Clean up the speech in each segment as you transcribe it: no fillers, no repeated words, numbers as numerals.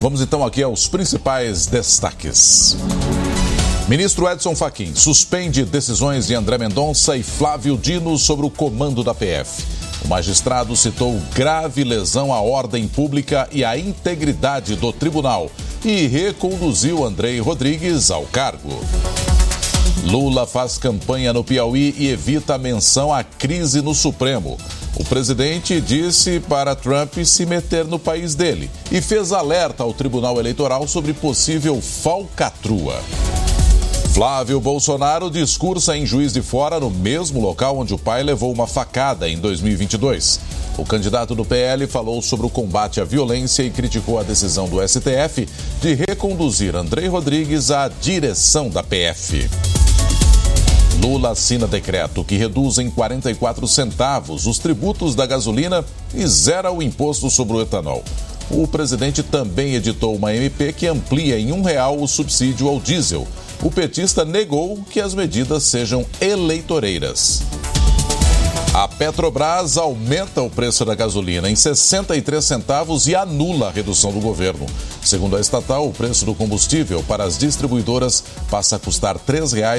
Vamos então aqui aos principais destaques. Ministro Edson Fachin suspende decisões de André Mendonça e Flávio Dino sobre o comando da PF. O magistrado citou grave lesão à ordem pública e à integridade do tribunal e reconduziu Andrei Rodrigues ao cargo. Lula faz campanha no Piauí e evita a menção à crise no Supremo. O presidente disse para Trump se meter no país dele e fez alerta ao Tribunal Eleitoral sobre possível falcatrua. Flávio Bolsonaro discursa em Juiz de Fora no mesmo local onde o pai levou uma facada em 2022. O candidato do PL falou sobre o combate à violência e criticou a decisão do STF de reconduzir Andrei Rodrigues à direção da PF. Lula assina decreto que reduz em 44 centavos os tributos da gasolina e zera o imposto sobre o etanol. O presidente também editou uma MP que amplia em R$1 o subsídio ao diesel. O petista negou que as medidas sejam eleitoreiras. A Petrobras aumenta o preço da gasolina em 63 centavos e anula a redução do governo. Segundo a estatal, o preço do combustível para as distribuidoras passa a custar R$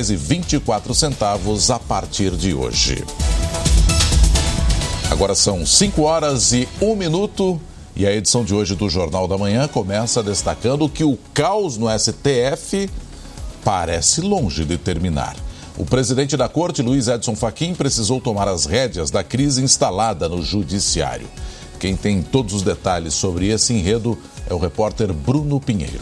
3,24 a partir de hoje. Agora são 5h01 e a edição de hoje do Jornal da Manhã começa destacando que o caos no STF parece longe de terminar. O presidente da corte, Luiz Edson Fachin, precisou tomar as rédeas da crise instalada no judiciário. Quem tem todos os detalhes sobre esse enredo é o repórter Bruno Pinheiro.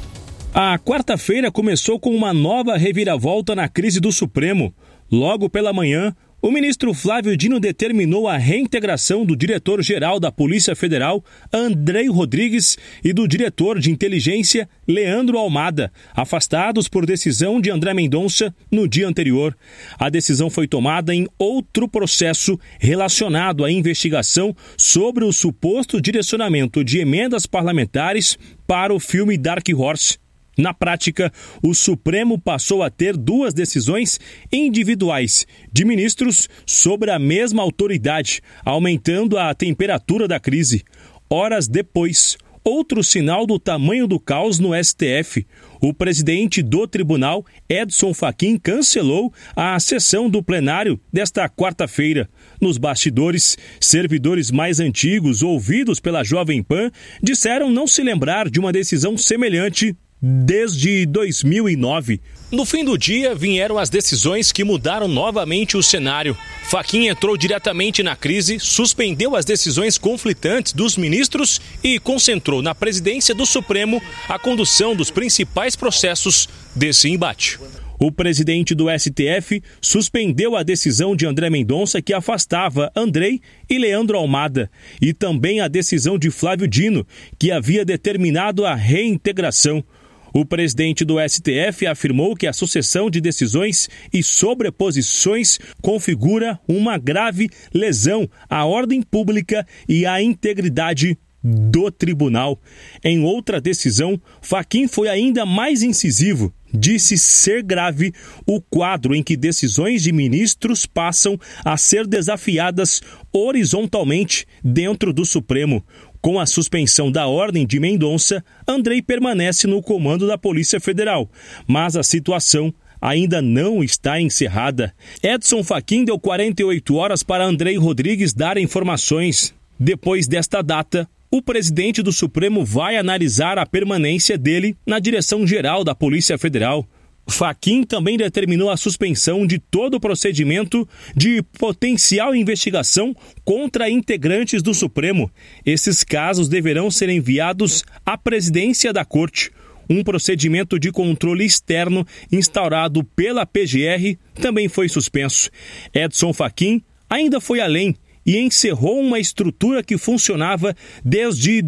A quarta-feira começou com uma nova reviravolta na crise do Supremo. Logo pela manhã, o ministro Flávio Dino determinou a reintegração do diretor-geral da Polícia Federal, Andrei Rodrigues, e do diretor de inteligência, Leandro Almada, afastados por decisão de André Mendonça no dia anterior. A decisão foi tomada em outro processo relacionado à investigação sobre o suposto direcionamento de emendas parlamentares para o filme Dark Horse. Na prática, o Supremo passou a ter duas decisões individuais de ministros sobre a mesma autoridade, aumentando a temperatura da crise. Horas depois, outro sinal do tamanho do caos no STF. O presidente do tribunal, Edson Fachin, cancelou a sessão do plenário desta quarta-feira. Nos bastidores, servidores mais antigos, ouvidos pela Jovem Pan, disseram não se lembrar de uma decisão semelhante desde 2009. No fim do dia, vieram as decisões que mudaram novamente o cenário. Fachin entrou diretamente na crise, suspendeu as decisões conflitantes dos ministros e concentrou na presidência do Supremo a condução dos principais processos desse embate. O presidente do STF suspendeu a decisão de André Mendonça que afastava Andrei e Leandro Almada e também a decisão de Flávio Dino, que havia determinado a reintegração. O presidente do STF afirmou que a sucessão de decisões e sobreposições configura uma grave lesão à ordem pública e à integridade do tribunal. Em outra decisão, Fachin foi ainda mais incisivo. Disse ser grave o quadro em que decisões de ministros passam a ser desafiadas horizontalmente dentro do Supremo. Com a suspensão da ordem de Mendonça, Andrei permanece no comando da Polícia Federal, mas a situação ainda não está encerrada. Edson Fachin deu 48 horas para Andrei Rodrigues dar informações. Depois desta data, o presidente do Supremo vai analisar a permanência dele na direção-geral da Polícia Federal. Fachin também determinou a suspensão de todo o procedimento de potencial investigação contra integrantes do Supremo. Esses casos deverão ser enviados à presidência da Corte. Um procedimento de controle externo instaurado pela PGR também foi suspenso. Edson Fachin ainda foi além e encerrou uma estrutura que funcionava desde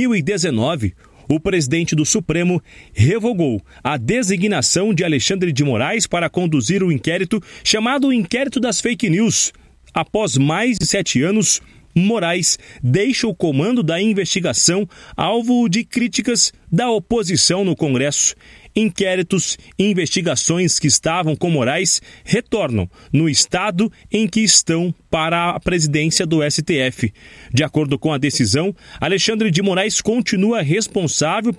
2019. O presidente do Supremo revogou a designação de Alexandre de Moraes para conduzir o inquérito chamado Inquérito das Fake News. Após mais de 7 anos, Moraes deixa o comando da investigação alvo de críticas da oposição no Congresso. Inquéritos e investigações que estavam com Moraes retornam no estado em que estão para a presidência do STF. De acordo com a decisão, Alexandre de Moraes continua responsável